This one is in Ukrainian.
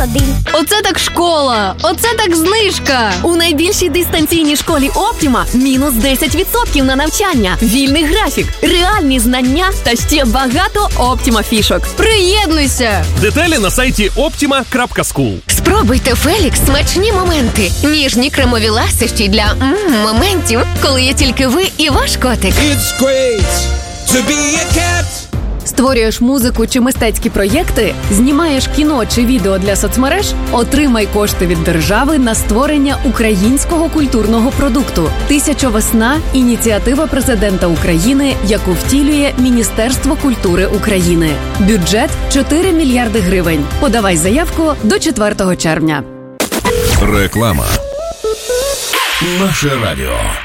один. Оце так школа! Оце так знижка! У найбільшій дистанційній школі Оптіма мінус 10% на навчання, вільний графік, реальні знання та ще багато Оптіма фішок. Приєднуйся! Деталі на сайті optima.school. Спробуйте Фелікс смачні моменти. Ніжні кремові ласощі для моментів, коли є тільки ви і ваш котик. It's great to be a cat. Створюєш музику чи мистецькі проєкти, знімаєш кіно чи відео для соцмереж, отримай кошти від держави на створення українського культурного продукту. «1000 весна» – ініціатива президента України, яку втілює Міністерство культури України. Бюджет – 4 мільярди гривень. Подавай заявку до 4 червня. Реклама. Наше радіо.